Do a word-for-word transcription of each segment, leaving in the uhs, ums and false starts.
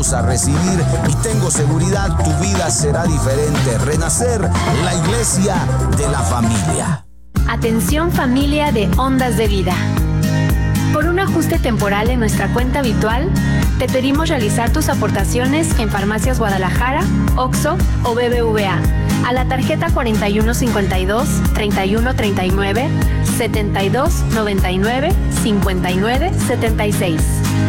vamos a recibir y tengo seguridad tu vida será diferente. Renacer, la iglesia de la familia. Atención familia de Ondas de Vida. Por un ajuste temporal en nuestra cuenta habitual, te pedimos realizar tus aportaciones en Farmacias Guadalajara, Oxxo o B B V A a la tarjeta cuarenta y uno cincuenta y dos, treinta y uno treinta y nueve, setenta y dos noventa y nueve, cincuenta y nueve setenta y seis.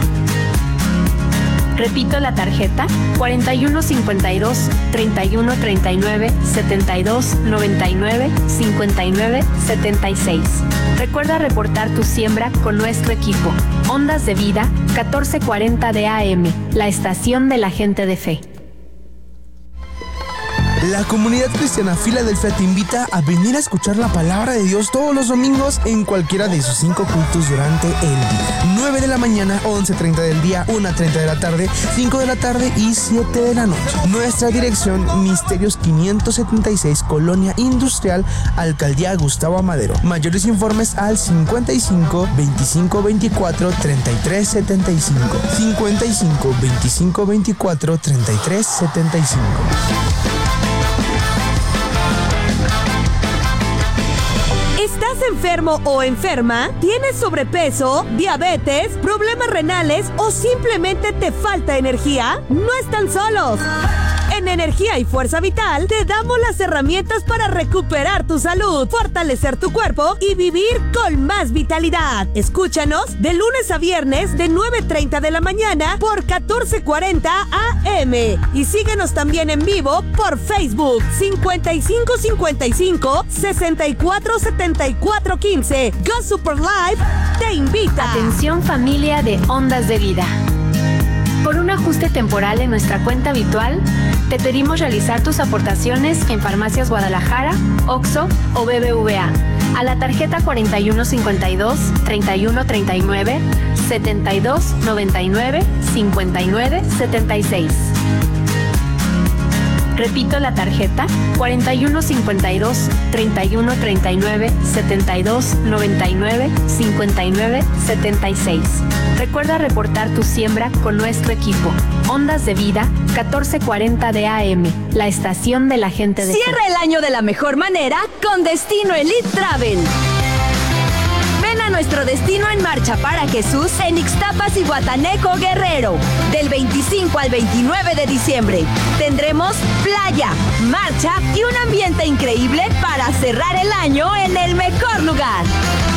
Repito la tarjeta cuarenta y uno cincuenta y dos, treinta y uno treinta y nueve, setenta y dos noventa y nueve, cincuenta y nueve setenta y seis. Recuerda reportar tu siembra con nuestro equipo. Ondas de Vida, catorce cuarenta de A M, la estación de la gente de fe. La comunidad cristiana Filadelfia te invita a venir a escuchar la palabra de Dios todos los domingos en cualquiera de sus cinco cultos durante el día. nueve de la mañana, once treinta del día, una treinta de la tarde, cinco de la tarde y siete de la noche. Nuestra dirección, Misterios quinientos setenta y seis, Colonia Industrial, Alcaldía Gustavo Amadero. Mayores informes al cincuenta y cinco, veinticinco veinticuatro, treinta y tres setenta y cinco. cincuenta y cinco, veinticinco veinticuatro, treinta y tres setenta y cinco. ¿Estás enfermo o enferma? ¿Tienes sobrepeso, diabetes, problemas renales o simplemente te falta energía? No están solos. En Energía y Fuerza Vital te damos las herramientas para recuperar tu salud, fortalecer tu cuerpo y vivir con más vitalidad. Escúchanos de lunes a viernes de nueve treinta de la mañana por catorce cuarenta A M y síguenos también en vivo por Facebook cincuenta y cinco cincuenta y cinco, sesenta y cuatro setenta y cuatro quince. Go Super Live te invita. Atención familia de Ondas de Vida. Por un ajuste temporal en nuestra cuenta habitual, te pedimos realizar tus aportaciones en Farmacias Guadalajara, Oxxo o B B V A a la tarjeta cuarenta y uno cincuenta y dos, treinta y uno treinta y nueve, setenta y dos noventa y nueve, cincuenta y nueve setenta y seis. Repito la tarjeta cuarenta y uno cincuenta y dos, treinta y uno treinta y nueve, setenta y dos noventa y nueve, cincuenta y nueve setenta y seis. Recuerda reportar tu siembra con nuestro equipo. Ondas de Vida, catorce cuarenta de A M, la estación de la gente de fe. Cierra el año de la mejor manera con Destino Elite Travel. Ven a nuestro destino en marcha para Jesús en Ixtapas y Guataneco, Guerrero. Del veinticinco al veintinueve de diciembre tendremos playa, marcha y un ambiente increíble para cerrar el año en el mejor lugar.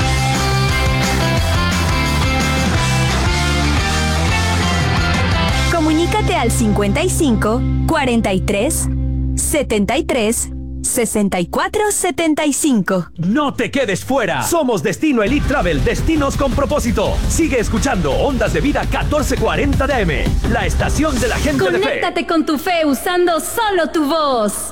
Comunícate al cincuenta y cinco, cuarenta y tres, setenta y tres, sesenta y cuatro setenta y cinco. No te quedes fuera. Somos Destino Elite Travel, destinos con propósito. Sigue escuchando Ondas de Vida catorce cuarenta de A M, la estación de la gente de fe. Conéctate con tu fe usando solo tu voz.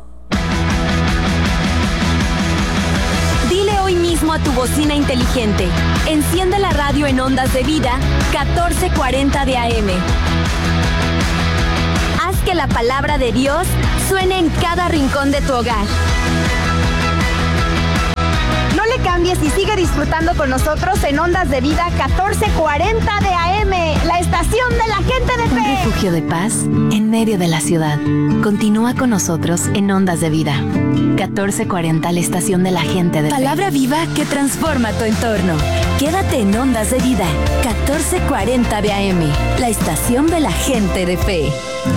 Dile hoy mismo a tu bocina inteligente: enciende la radio en Ondas de Vida catorce cuarenta de A M. Haz que la palabra de Dios suene en cada rincón de tu hogar. No le cambies y sigue disfrutando con nosotros en Ondas de Vida catorce cuarenta de A M, la estación de la gente de fe. Un refugio de paz en medio de la ciudad. Continúa con nosotros en Ondas de Vida catorce cuarenta, la estación de la gente de fe. Palabra viva que transforma tu entorno. Quédate en Ondas de Vida catorce cuarenta de A M, la estación de la gente de fe.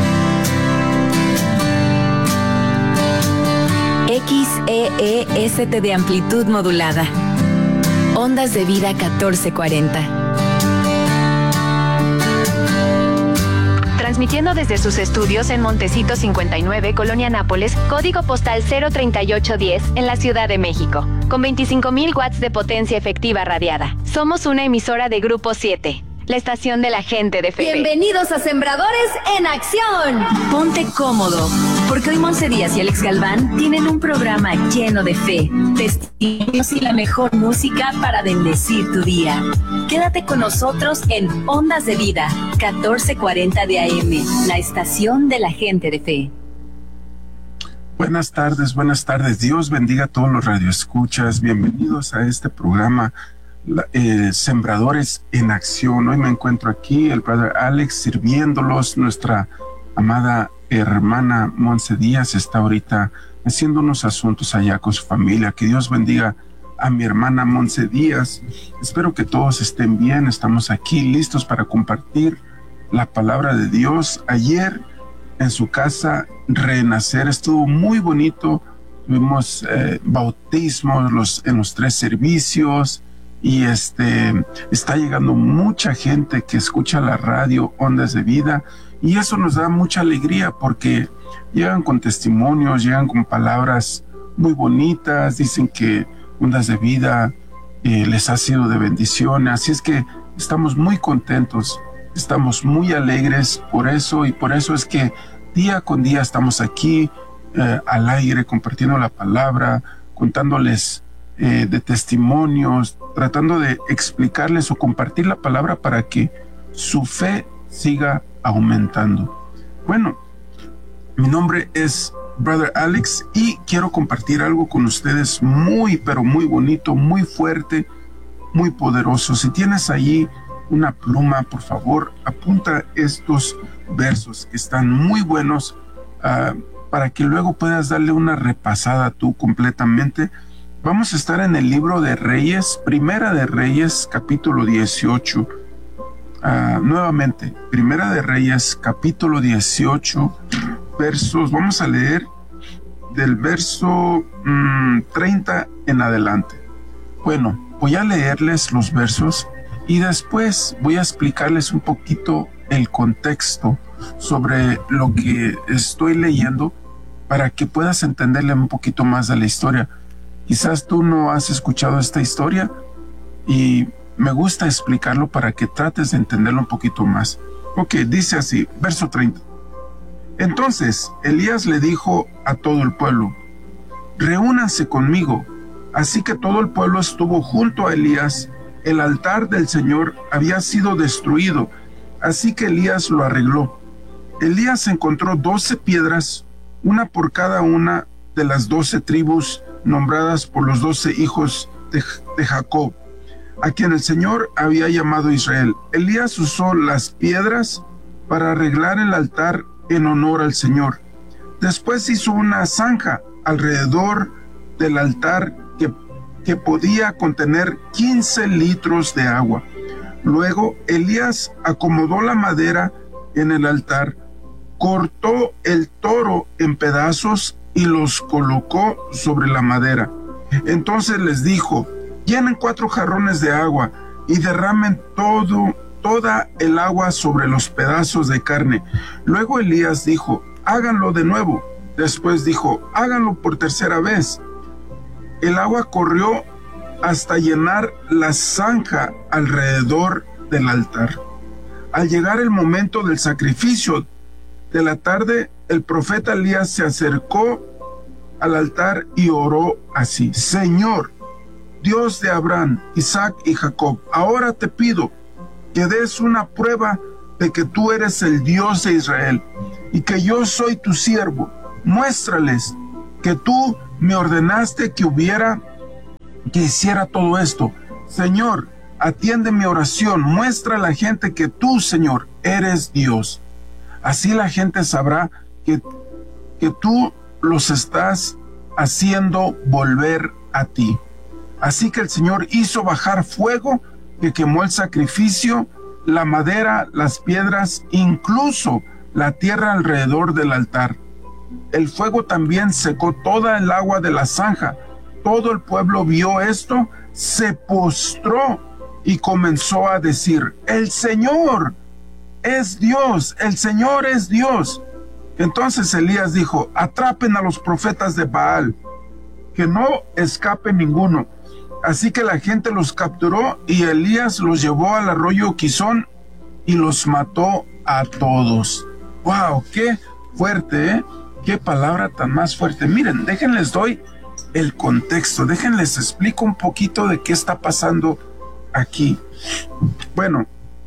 X E E S T de amplitud modulada. Ondas de Vida catorce cuarenta. Transmitiendo desde sus estudios en Montecito cincuenta y nueve, Colonia Nápoles, código postal cero treinta y ocho diez, en la Ciudad de México, con veinticinco mil watts de potencia efectiva radiada. Somos una emisora de Grupo siete, la estación de la gente de fe. Bienvenidos a Sembradores en Acción. Ponte cómodo, porque hoy Monse Díaz y Alex Galván tienen un programa lleno de fe, testimonios y la mejor música para bendecir tu día. Quédate con nosotros en Ondas de Vida catorce cuarenta de A M, la estación de la gente de fe. Buenas tardes, buenas tardes. Dios bendiga a todos los radioescuchas. Bienvenidos a este programa la, eh, Sembradores en Acción. Hoy me encuentro aquí, el Brother Alex sirviéndolos. Nuestra amada hermana Monse Díaz está ahorita haciendo unos asuntos allá con su familia. Que Dios bendiga a mi hermana Monse Díaz. Espero que todos estén bien. Estamos aquí listos para compartir la palabra de Dios. Ayer en su casa Renacer estuvo muy bonito. Tuvimos eh, bautismos los, en los tres servicios, y este está llegando mucha gente que escucha la radio Ondas de Vida, y eso nos da mucha alegría porque llegan con testimonios, llegan con palabras muy bonitas, dicen que Ondas de Vida eh, les ha sido de bendición. Así es que estamos muy contentos, estamos muy alegres por eso, y por eso es que día con día estamos aquí eh, al aire compartiendo la palabra, contándoles eh, de testimonios, tratando de explicarles o compartir la palabra para que su fe siga aumentando. Bueno, mi nombre es Brother Alex y quiero compartir algo con ustedes muy, pero muy bonito, muy fuerte, muy poderoso. Si tienes allí una pluma, por favor, apunta estos versos que están muy buenos uh, para que luego puedas darle una repasada tú completamente. Vamos a estar en el libro de Reyes, Primera de Reyes, capítulo dieciocho. Uh, nuevamente, Primera de Reyes, capítulo dieciocho, versos, vamos a leer del verso mmm, treinta en adelante. Bueno, voy a leerles los versos y después voy a explicarles un poquito el contexto sobre lo que estoy leyendo para que puedas entenderle un poquito más de la historia. Quizás tú no has escuchado esta historia y me gusta explicarlo para que trates de entenderlo un poquito más. Ok, dice así, verso treinta. Entonces Elías le dijo a todo el pueblo: reúnanse conmigo. Así que todo el pueblo estuvo junto a Elías. El altar del Señor había sido destruido, así que Elías lo arregló. Elías encontró doce piedras, una por cada una de las doce tribus nombradas por los doce hijos de, de Jacob, a quien el Señor había llamado Israel. Elías usó las piedras para arreglar el altar en honor al Señor. Después hizo una zanja alrededor del altar que, que podía contener quince litros de agua. Luego Elías acomodó la madera en el altar, cortó el toro en pedazos y los colocó sobre la madera. Entonces les dijo: llenen cuatro jarrones de agua y derramen todo, toda el agua sobre los pedazos de carne. Luego Elías dijo: háganlo de nuevo. Después dijo: háganlo por tercera vez. El agua corrió hasta llenar la zanja alrededor del altar. Al llegar el momento del sacrificio de la tarde, el profeta Elías se acercó al altar y oró así: Señor, Dios de Abraham, Isaac y Jacob, ahora te pido que des una prueba de que tú eres el Dios de Israel y que yo soy tu siervo. Muéstrales que tú me ordenaste que hubiera, que hiciera todo esto. Señor, atiende mi oración. Muestra a la gente que tú, Señor, eres Dios. Así la gente sabrá que, que tú los estás haciendo volver a ti. Así que el Señor hizo bajar fuego que quemó el sacrificio, la madera, las piedras, incluso la tierra alrededor del altar. El fuego también secó toda el agua de la zanja. Todo el pueblo vio esto, se postró y comenzó a decir: el Señor es Dios, el Señor es Dios. Entonces Elías dijo: atrapen a los profetas de Baal, que no escape ninguno. Así que la gente los capturó y Elías los llevó al arroyo Quizón y los mató a todos. ¡Wow! ¡Qué fuerte, eh! ¡Qué palabra tan más fuerte! Miren, déjenles doy el contexto, déjenles explico un poquito de qué está pasando aquí. Bueno,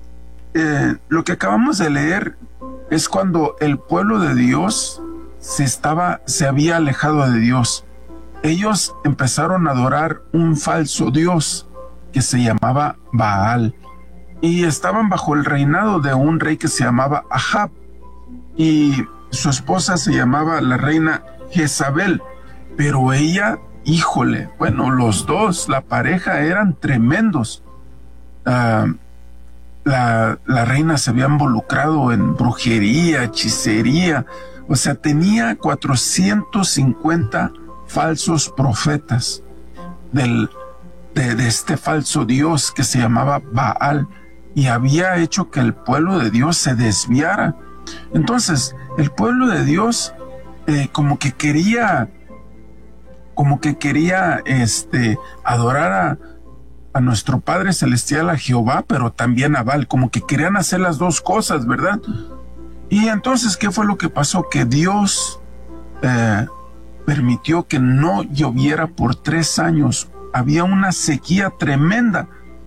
eh, lo que acabamos de leer es cuando el pueblo de Dios se estaba, se había alejado de Dios. Ellos empezaron a adorar un falso Dios. que se llamaba Baal, y estaban bajo el reinado de un rey que se llamaba Ahab, y su esposa se llamaba la reina Jezabel, pero ella, híjole, bueno, los dos, la pareja, eran tremendos. Uh, la, la reina se había involucrado en brujería, hechicería, o sea, tenía cuatrocientos cincuenta falsos profetas del, de, de este falso dios que se llamaba Baal, y había hecho que el pueblo de Dios se desviara. Entonces, el pueblo de Dios eh, como que quería, como que quería este, adorar a, a nuestro Padre Celestial, a Jehová, pero también a Baal, como que querían hacer las dos cosas, ¿verdad? Y entonces, ¿qué fue lo que pasó? Que Dios eh, permitió que no lloviera por tres años. Había una sequía tremenda.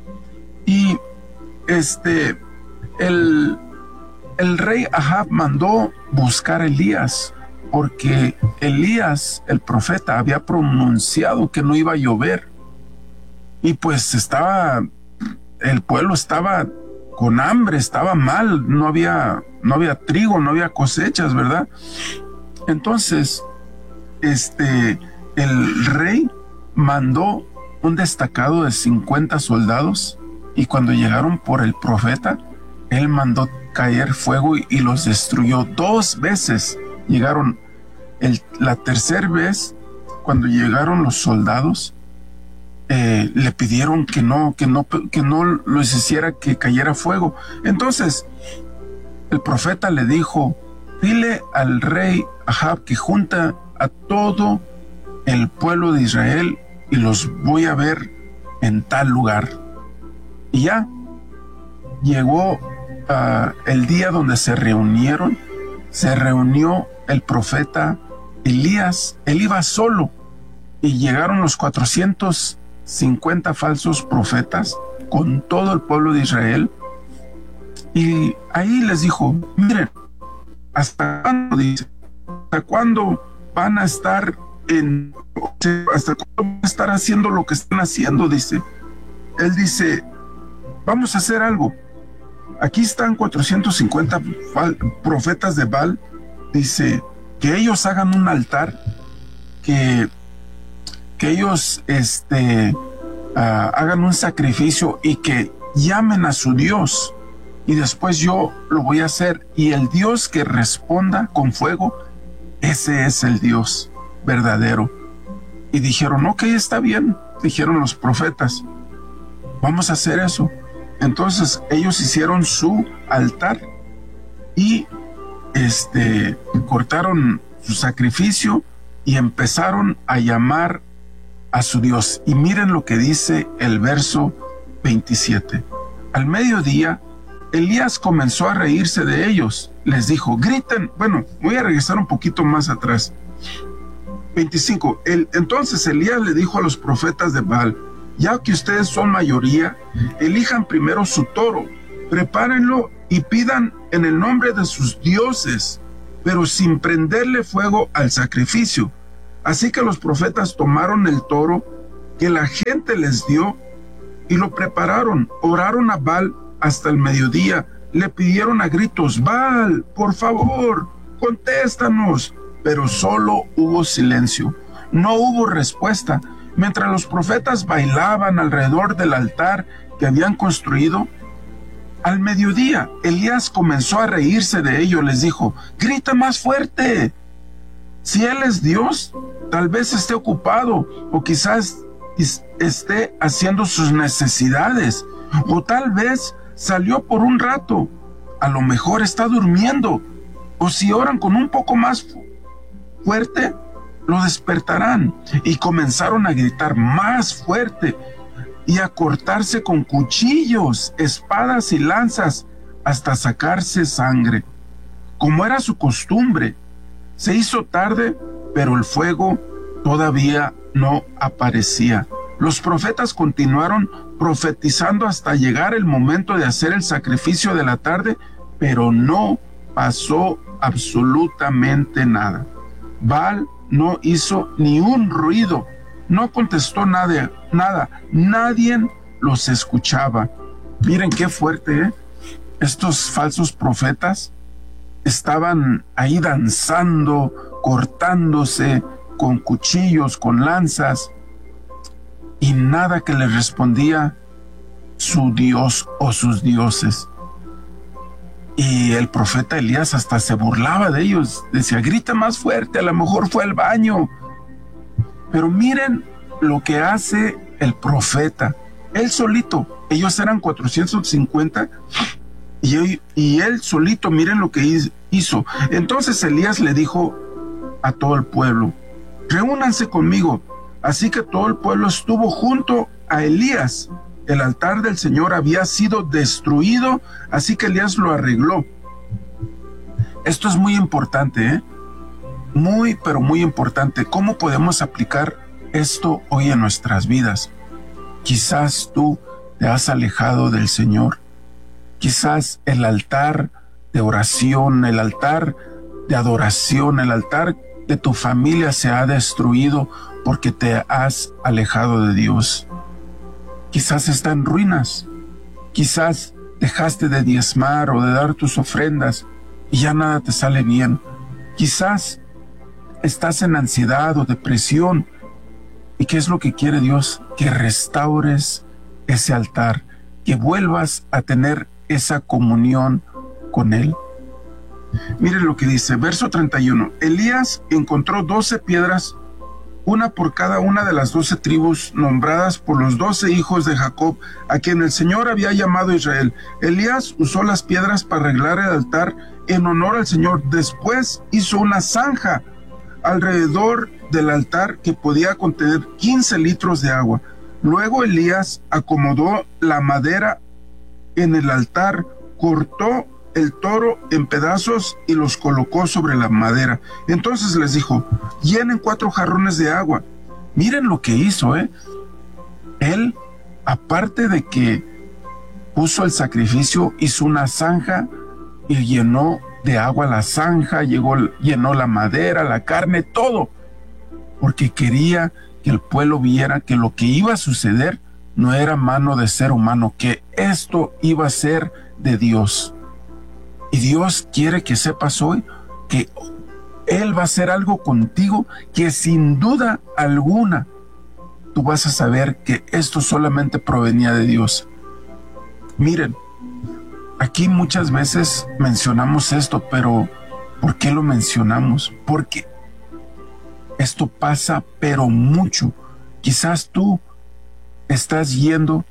Y este, el, el rey Ahab mandó buscar a Elías, porque Elías, el profeta, había pronunciado que no iba a llover. Y pues estaba, el pueblo estaba con hambre, estaba mal, no había, no había trigo, no había cosechas, ¿verdad? Entonces, este, el rey mandó un destacado de cincuenta soldados, y cuando llegaron por el profeta, él mandó caer fuego y, y los destruyó dos veces. Llegaron, el, la tercera vez, cuando llegaron los soldados, Eh, le pidieron que no, que no, que no los hiciera que cayera fuego. Entonces, el profeta le dijo: dile al rey Ahab que junta a todo el pueblo de Israel y los voy a ver en tal lugar. Y ya llegó uh, el día donde se reunieron, se reunió el profeta Elías, él iba solo, y llegaron los cuatrocientos cincuenta falsos profetas con todo el pueblo de Israel, y ahí les dijo: miren, ¿hasta cuándo? Dice, ¿hasta cuándo van a estar en, hasta cuándo van a estar haciendo lo que están haciendo? Dice, él dice: vamos a hacer algo. Aquí están cuatrocientos cincuenta profetas de Baal, dice, que ellos hagan un altar, que que ellos este, uh, hagan un sacrificio y que llamen a su Dios, y después yo lo voy a hacer, y el Dios que responda con fuego, ese es el Dios verdadero. Y dijeron: ok, está bien, dijeron los profetas, vamos a hacer eso. Entonces ellos hicieron su altar y este, cortaron su sacrificio y empezaron a llamar a su Dios. Y miren lo que dice el verso veintisiete. Al mediodía, Elías comenzó a reírse de ellos. Les dijo: griten. Bueno, voy a regresar un poquito más atrás. veinticinco. El, entonces Elías le dijo a los profetas de Baal: ya que ustedes son mayoría, elijan primero su toro, prepárenlo y pidan en el nombre de sus dioses, pero sin prenderle fuego al sacrificio. Así que los profetas tomaron el toro que la gente les dio y lo prepararon, oraron a Baal hasta el mediodía, le pidieron a gritos: Baal, por favor, contéstanos. Pero solo hubo silencio, no hubo respuesta. Mientras los profetas bailaban alrededor del altar que habían construido, al mediodía Elías comenzó a reírse de ellos. Les dijo: grita más fuerte. Si él es Dios, tal vez esté ocupado, o quizás esté haciendo sus necesidades, o tal vez salió por un rato, a lo mejor está durmiendo, o si oran con un poco más fuerte, lo despertarán. Y comenzaron a gritar más fuerte y a cortarse con cuchillos, espadas y lanzas hasta sacarse sangre, como era su costumbre. Se hizo tarde, pero el fuego todavía no aparecía. Los profetas continuaron profetizando hasta llegar el momento de hacer el sacrificio de la tarde, pero no pasó absolutamente nada. Baal no hizo ni un ruido, no contestó nada, nada. Nadie los escuchaba. Miren qué fuerte, ¿eh? Estos falsos profetas estaban ahí danzando, cortándose con cuchillos, con lanzas, y nada que les respondía su Dios o sus dioses. Y el profeta Elías hasta se burlaba de ellos, decía, grita más fuerte, a lo mejor fue al baño. Pero miren lo que hace el profeta, él solito. Ellos eran cuatrocientos cincuenta y él, y él solito, miren lo que hizo. Entonces Elías le dijo a todo el pueblo, reúnanse conmigo. Así que todo el pueblo estuvo junto a Elías. El altar del Señor había sido destruido, así que Elías lo arregló. Esto es muy importante, ¿eh? Muy, pero muy importante. ¿Cómo podemos aplicar esto hoy en nuestras vidas? Quizás tú te has alejado del Señor. Quizás el altar de oración, el altar de adoración, el altar de tu familia se ha destruido porque te has alejado de Dios. Quizás está en ruinas. Quizás dejaste de diezmar o de dar tus ofrendas y ya nada te sale bien. Quizás estás en ansiedad o depresión. ¿Y qué es lo que quiere Dios? Que restaures ese altar, que vuelvas a tener esa comunión con Él. Miren lo que dice, verso treinta y uno. Elías encontró doce piedras, una por cada una de las doce tribus nombradas por los doce hijos de Jacob, a quien el Señor había llamado Israel. Elías usó las piedras para arreglar el altar en honor al Señor. Después hizo una zanja alrededor del altar que podía contener quince litros de agua. Luego Elías acomodó la madera en el altar, cortó el toro en pedazos y los colocó sobre la madera. Entonces les dijo, llenen cuatro jarrones de agua. Miren lo que hizo, ¿eh? Él, aparte de que puso el sacrificio, hizo una zanja y llenó de agua la zanja, llegó, llenó la madera, la carne, todo, porque quería que el pueblo viera que lo que iba a suceder no era mano de ser humano, que esto iba a ser de Dios. Y Dios quiere que sepas hoy que Él va a hacer algo contigo que sin duda alguna tú vas a saber que esto solamente provenía de Dios. Miren, aquí muchas veces mencionamos esto, pero ¿por qué lo mencionamos? Porque esto pasa, pero mucho. Quizás tú estás yendo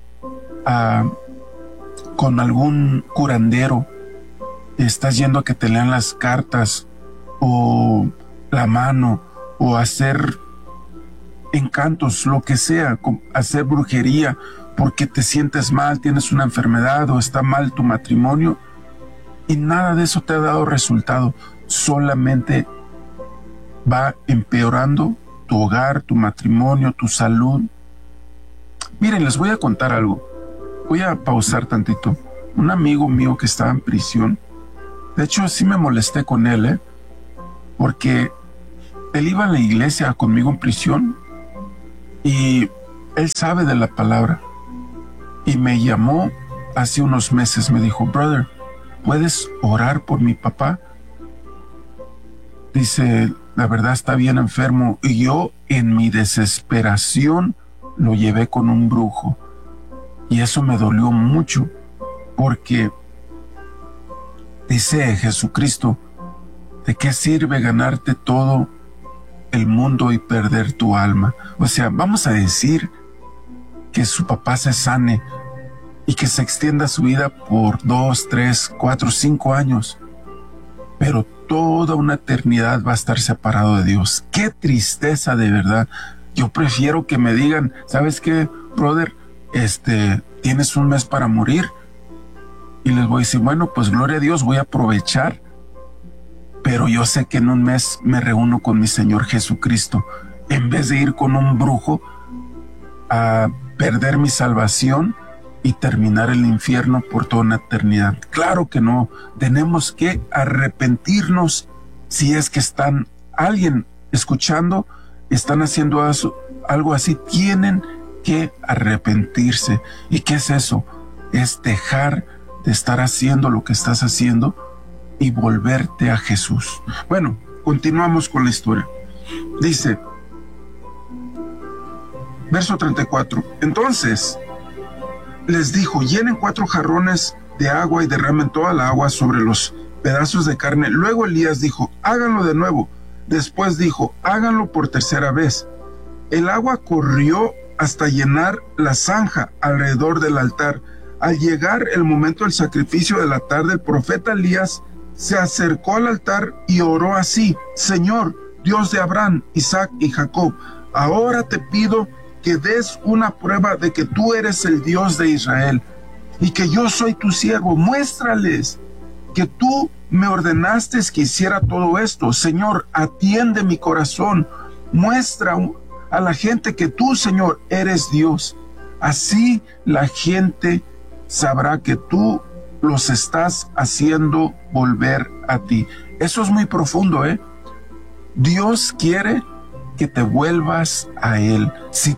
a, con algún curandero, estás yendo a que te lean las cartas o la mano o hacer encantos, lo que sea, hacer brujería porque te sientes mal, tienes una enfermedad o está mal tu matrimonio y nada de eso te ha dado resultado, solamente va empeorando tu hogar, tu matrimonio, tu salud. Miren, les voy a contar algo. Voy a pausar tantito. Un amigo mío que estaba en prisión, de hecho sí me molesté con él, ¿eh? Porque él iba a la iglesia conmigo en prisión y él sabe de la palabra. Y me llamó hace unos meses, me dijo, brother, ¿puedes orar por mi papá? Dice, la verdad está bien enfermo. Y yo en mi desesperación lo llevé con un brujo. Y eso me dolió mucho porque dice Jesucristo, ¿de qué sirve ganarte todo el mundo y perder tu alma? O sea, vamos a decir que su papá se sane y que se extienda su vida por dos, tres, cuatro, cinco años, pero toda una eternidad va a estar separado de Dios. ¡Qué tristeza, de verdad! Yo prefiero que me digan, ¿sabes qué, brother? Este, tienes un mes para morir. Y les voy a decir, bueno, pues gloria a Dios, voy a aprovechar, pero yo sé que en un mes me reúno con mi Señor Jesucristo, en vez de ir con un brujo a perder mi salvación y terminar el infierno por toda una eternidad. Claro que no, tenemos que arrepentirnos. Si es que están alguien escuchando, están haciendo algo así, tienen que arrepentirse. ¿Y qué es eso? Es dejar de estar haciendo lo que estás haciendo y volverte a Jesús. Bueno, continuamos con la historia. Dice, verso treinta y cuatro, entonces les dijo, llenen cuatro jarrones de agua y derramen toda la agua sobre los pedazos de carne. Luego Elías dijo, háganlo de nuevo. Después dijo, háganlo por tercera vez. El agua corrió hasta llenar la zanja alrededor del altar. Al llegar el momento del sacrificio de la tarde, el profeta Elías se acercó al altar y oró así, Señor, Dios de Abraham, Isaac y Jacob, ahora te pido que des una prueba de que tú eres el Dios de Israel y que yo soy tu siervo. Muéstrales que tú me ordenaste que hiciera todo esto. Señor, atiende mi corazón. Muestra a la gente que tú, Señor, eres Dios. Así la gente sabrá que tú los estás haciendo volver a ti. Eso es muy profundo, ¿eh? Dios quiere que te vuelvas a Él. Si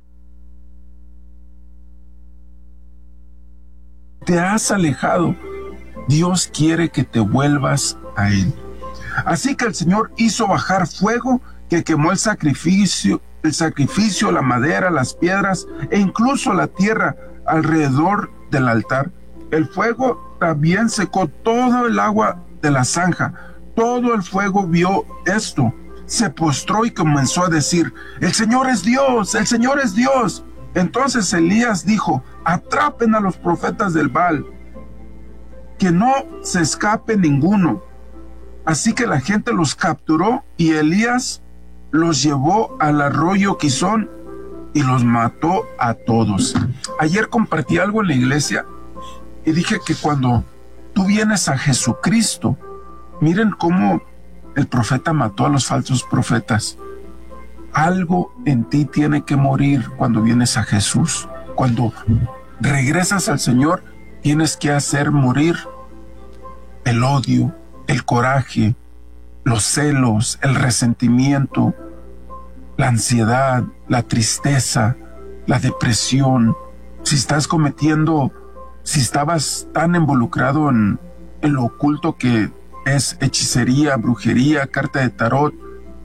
te has alejado, Dios quiere que te vuelvas a Él. Así que el Señor hizo bajar fuego que quemó el sacrificio, el sacrificio, la madera, las piedras e incluso la tierra alrededor del altar. El fuego también secó todo el agua de la zanja. Todo el fuego vio esto, se postró y comenzó a decir, el Señor es Dios, el Señor es Dios. Entonces Elías dijo, atrapen a los profetas del Baal, que no se escape ninguno. Así que la gente los capturó y Elías los llevó al arroyo Quizón y los mató a todos. Ayer compartí algo en la iglesia y dije que cuando tú vienes a Jesucristo, miren cómo el profeta mató a los falsos profetas. Algo en ti tiene que morir cuando vienes a Jesús. Cuando regresas al Señor, tienes que hacer morir el odio, el coraje, los celos, el resentimiento, la ansiedad, la tristeza, la depresión. Si estás cometiendo, si estabas tan involucrado en, en lo oculto que es hechicería, brujería, carta de tarot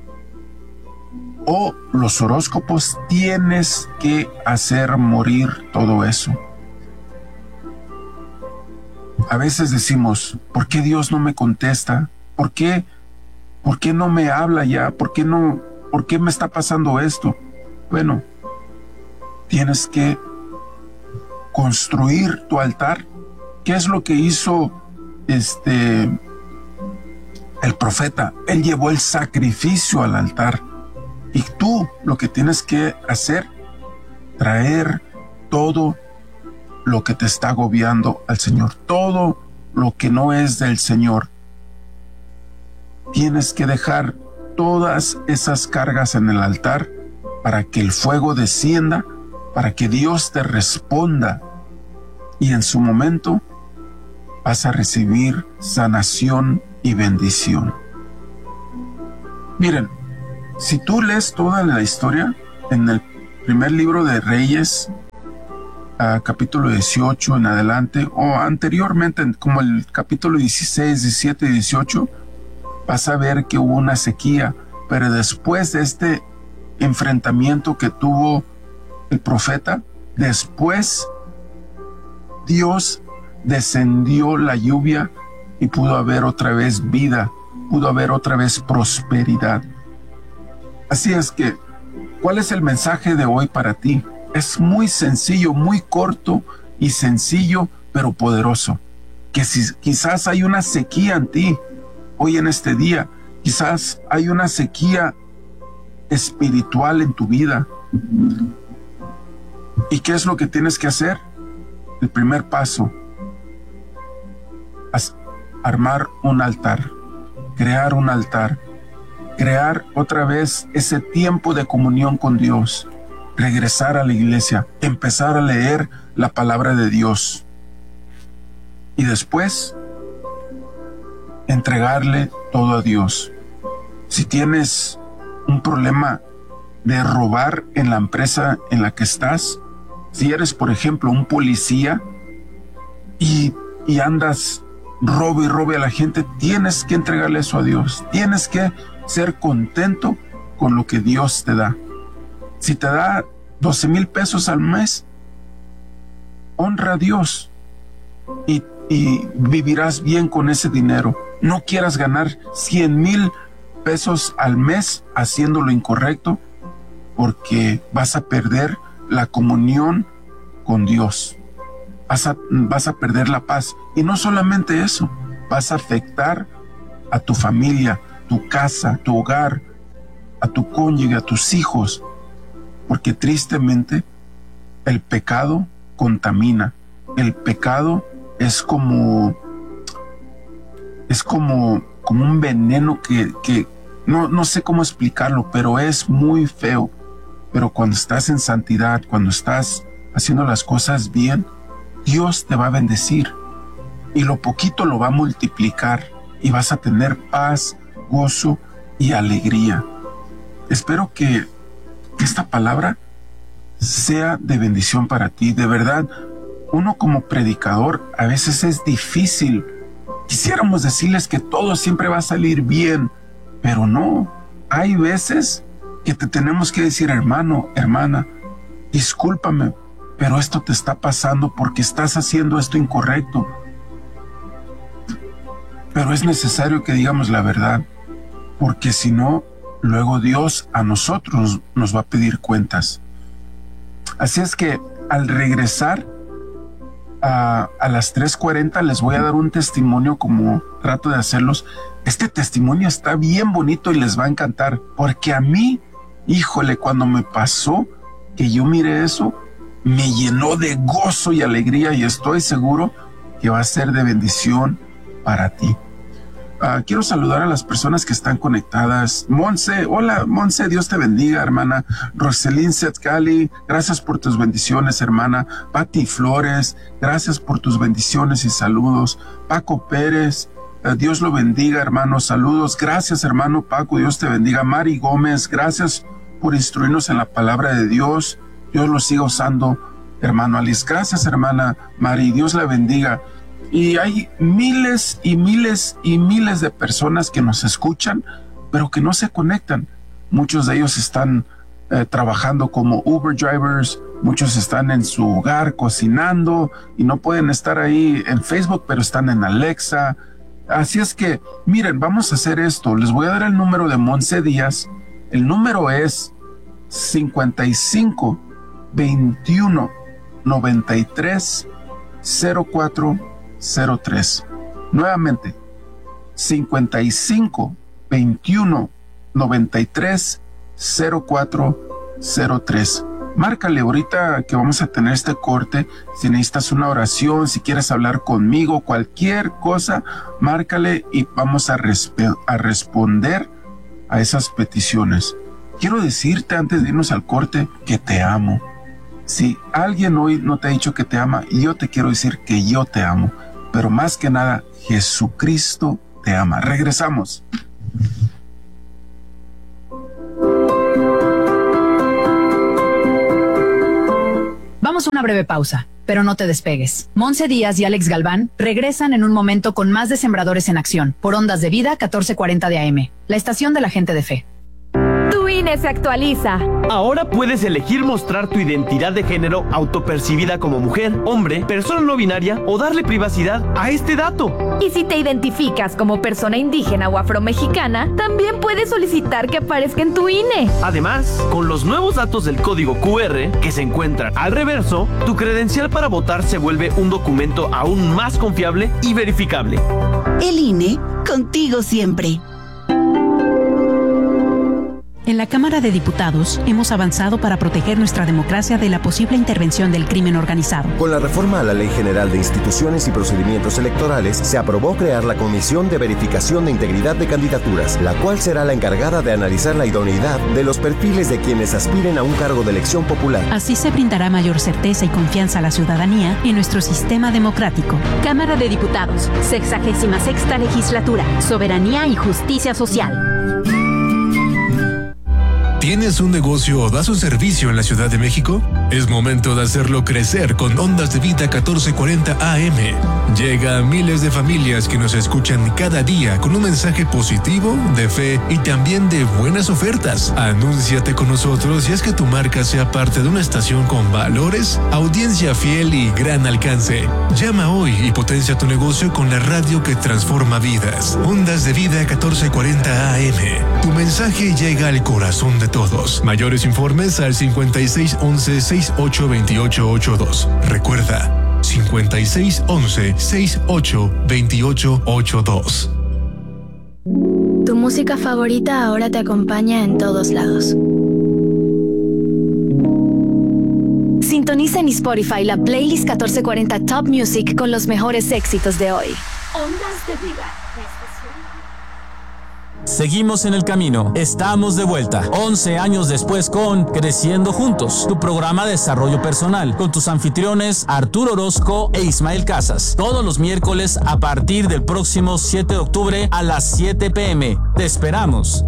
o los horóscopos, tienes que hacer morir todo eso. A veces decimos, ¿por qué Dios no me contesta? ¿Por qué, por qué no me habla ya? ¿Por qué no, por qué me está pasando esto? Bueno, tienes que construir tu altar. ¿Qué es lo que hizo este el profeta? Él llevó el sacrificio al altar. Y tú lo que tienes que hacer, traer todo lo que te está agobiando al Señor, todo lo que no es del Señor. Tienes que dejar todas esas cargas en el altar para que el fuego descienda, para que Dios te responda y en su momento vas a recibir sanación y bendición. Miren, si tú lees toda la historia en el primer libro de Reyes, uh, capítulo dieciocho en adelante, o anteriormente como el capítulo dieciséis, diecisiete y dieciocho, vas a ver que hubo una sequía, pero después de este enfrentamiento que tuvo el profeta, después Dios descendió la lluvia y pudo haber otra vez vida, pudo haber otra vez prosperidad. Así es que, ¿cuál es el mensaje de hoy para ti? Es muy sencillo, muy corto y sencillo, pero poderoso. Que si quizás hay una sequía en ti, hoy en este día, quizás hay una sequía espiritual en tu vida. ¿Y qué es lo que tienes que hacer? El primer paso, es armar un altar, crear un altar, crear otra vez ese tiempo de comunión con Dios, regresar a la iglesia, empezar a leer la palabra de Dios y después entregarle todo a Dios. Si tienes un problema de robar en la empresa en la que estás, Si eres, por ejemplo, un policía y, y andas robe y robe a la gente, tienes que entregarle eso a Dios. Tienes que ser contento con lo que Dios te da. Si te da doce mil pesos al mes, honra a Dios y, y vivirás bien con ese dinero. No quieras ganar cien mil pesos al mes haciendo lo incorrecto, porque vas a perder la comunión con Dios. Vas a, vas a perder la paz. Y no solamente eso, vas a afectar a tu familia, tu casa, tu hogar, a tu cónyuge, a tus hijos, porque tristemente el pecado contamina. El pecado es como es como, como un veneno que, que no, no sé cómo explicarlo, pero es muy feo. Pero cuando estás en santidad, cuando estás haciendo las cosas bien, Dios te va a bendecir y lo poquito lo va a multiplicar y vas a tener paz, gozo y alegría. Espero que, que esta palabra sea de bendición para ti. De verdad, uno como predicador a veces es difícil. Quisiéramos decirles que todo siempre va a salir bien, pero no. Hay veces que te tenemos que decir, hermano, hermana, discúlpame, pero esto te está pasando porque estás haciendo esto incorrecto. Pero es necesario que digamos la verdad, porque si no, luego Dios a nosotros nos va a pedir cuentas. Así es que al regresar a, a las tres cuarenta les voy a dar un testimonio como trato de hacerlos. Este testimonio está bien bonito y les va a encantar, porque a mí, híjole, cuando me pasó que yo miré eso, me llenó de gozo y alegría, y estoy seguro que va a ser de bendición para ti. Uh, quiero saludar a las personas que están conectadas. Monse, hola Monse, Dios te bendiga, hermana. Roselín Setzcali, gracias por tus bendiciones, hermana. Pati Flores, gracias por tus bendiciones y saludos. Paco Pérez, uh, Dios lo bendiga, hermano, saludos. Gracias, hermano Paco, Dios te bendiga. Mari Gómez, gracias por instruirnos en la palabra de Dios. Dios lo siga usando, hermano Alice. Gracias, hermana Mari, Dios la bendiga. Y hay miles y miles y miles de personas que nos escuchan, pero que no se conectan. Muchos de ellos están eh, trabajando como Uber drivers, muchos están en su hogar cocinando y no pueden estar ahí en Facebook, pero están en Alexa. Así es que, miren, vamos a hacer esto. Les voy a dar el número de Monse Díaz. El número es cincuenta y cinco, veintiuno, noventa y tres, cero cuatro cero tres. Nuevamente, cincuenta y cinco, veintiuno, noventa y tres, cero cuatro cero tres. Márcale ahorita que vamos a tener este corte. Si necesitas una oración, si quieres hablar conmigo, cualquier cosa, márcale y vamos a, resp- a responder a esas peticiones. Quiero decirte antes de irnos al corte que te amo. Si alguien hoy no te ha dicho que te ama, yo te quiero decir que yo te amo. Pero más que nada, Jesucristo te ama. Regresamos. Vamos a una breve pausa, pero no te despegues. Monse Díaz y Alex Galván regresan en un momento con más de Sembradores en Acción, por Ondas de Vida catorce cuarenta de A M, la estación de la gente de fe. Tu I N E se actualiza. Ahora puedes elegir mostrar tu identidad de género autopercibida como mujer, hombre, persona no binaria o darle privacidad a este dato. Y si te identificas como persona indígena o afromexicana, también puedes solicitar que aparezca en tu I N E. Además, con los nuevos datos del código Q R que se encuentran al reverso, tu credencial para votar se vuelve un documento aún más confiable y verificable. El I N E, contigo siempre. En la Cámara de Diputados hemos avanzado para proteger nuestra democracia de la posible intervención del crimen organizado. Con la reforma a la Ley General de Instituciones y Procedimientos Electorales, se aprobó crear la Comisión de Verificación de Integridad de Candidaturas, la cual será la encargada de analizar la idoneidad de los perfiles de quienes aspiren a un cargo de elección popular. Así se brindará mayor certeza y confianza a la ciudadanía en nuestro sistema democrático. Cámara de Diputados, sexagésima sexta legislatura, soberanía y justicia social. ¿Tienes un negocio o das un servicio en la Ciudad de México? Es momento de hacerlo crecer con Ondas de Vida catorce cuarenta A M. Llega a miles de familias que nos escuchan cada día con un mensaje positivo, de fe y también de buenas ofertas. Anúnciate con nosotros y haz que tu marca sea parte de una estación con valores, audiencia fiel y gran alcance. Llama hoy y potencia tu negocio con la radio que transforma vidas. Ondas de Vida catorce cuarenta A M. Tu mensaje llega al corazón de todos. Mayores informes al cincuenta y seis once sesenta y ocho veintiocho ochenta y dos. Recuerda, cincuenta y seis once sesenta y ocho veintiocho ochenta y dos. Tu música favorita ahora te acompaña en todos lados. Sintoniza en Spotify la playlist catorce cuarenta Top Music con los mejores éxitos de hoy. Ondas de Vida. Seguimos en el camino. Estamos de vuelta. once años después con Creciendo Juntos, tu programa de desarrollo personal, con tus anfitriones Arturo Orozco e Ismael Casas. Todos los miércoles a partir del próximo siete de octubre a las siete pe eme. Te esperamos.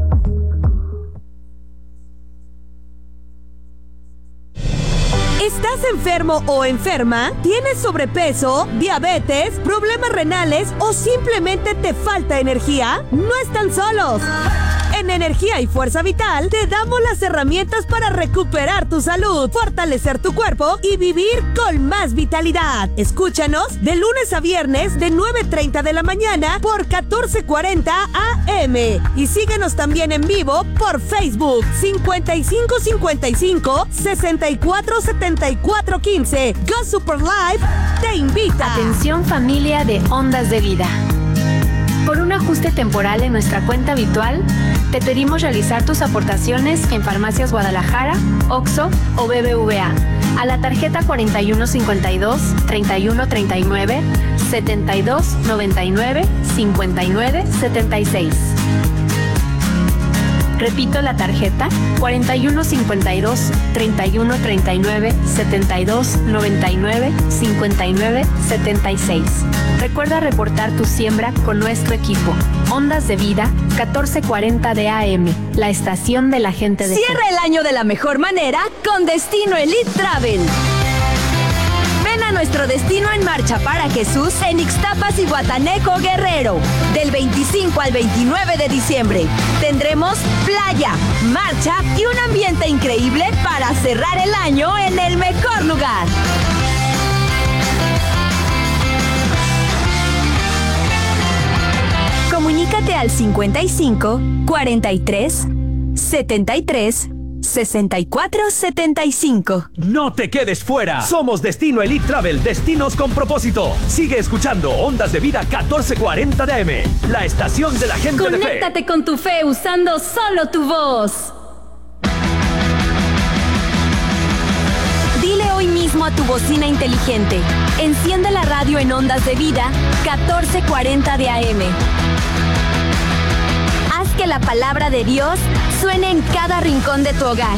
¿Estás enfermo o enferma? ¿Tienes sobrepeso, diabetes, problemas renales o simplemente te falta energía? No están solos. En Energía y Fuerza Vital te damos las herramientas para recuperar tu salud, fortalecer tu cuerpo y vivir con más vitalidad. Escúchanos de lunes a viernes de nueve treinta de la mañana por catorce cuarenta A M y síguenos también en vivo por Facebook cincuenta y cinco cincuenta y cinco sesenta y cuatro setenta y cuatro quince. Go Super Live te invita. Atención familia de Ondas de Vida. Por un ajuste temporal en nuestra cuenta habitual, te pedimos realizar tus aportaciones en Farmacias Guadalajara, Oxxo o B B V A a la tarjeta cuarenta y uno cincuenta y dos, treinta y uno treinta y nueve, setenta y dos noventa y nueve, cincuenta y nueve setenta y seis. Repito la tarjeta cuarenta y uno cincuenta y dos, treinta y uno treinta y nueve, setenta y dos noventa y nueve, cincuenta y nueve setenta y seis. Recuerda reportar tu siembra con nuestro equipo. Ondas de Vida catorce cuarenta de A M, la estación de la gente de Cierra el año de la mejor manera con Destino Elite Travel. Ven a nuestro destino en marcha para Jesús en Ixtapas y Guataneco, Guerrero. Del veinticinco al veintinueve de diciembre tendremos playa, marcha y un ambiente increíble para cerrar el año en el mejor lugar. Comunícate al cincuenta y cinco, cuarenta y tres, setenta y tres, sesenta y cuatro setenta y cinco. No te quedes fuera. Somos Destino Elite Travel, destinos con propósito. Sigue escuchando Ondas de Vida catorce cuarenta de A M, la estación de la gente de fe. Conéctate con tu fe usando solo tu voz. Dile hoy mismo a tu bocina inteligente: enciende la radio en Ondas de Vida catorce cuarenta de A M. Haz que la palabra de Dios suene en cada rincón de tu hogar.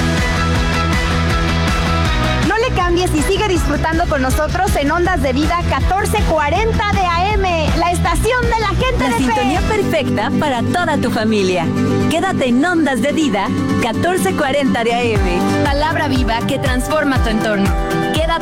No le cambies y sigue disfrutando con nosotros en Ondas de Vida catorce cuarenta de A M, la estación de la gente La de sintonía fe. perfecta para toda tu familia. Quédate en Ondas de Vida catorce cuarenta de A M. Palabra viva que transforma tu entorno. Quédate